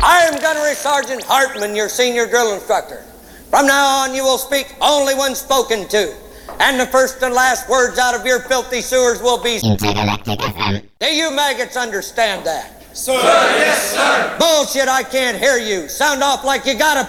I am Gunnery Sergeant Hartman, your senior drill instructor. From now on, you will speak only when spoken to. And the first and last words out of your filthy sewers will be Intergalactic FM. Do you maggots understand that? Sir, yes, sir. Bullshit, I can't hear you. Sound off like you got a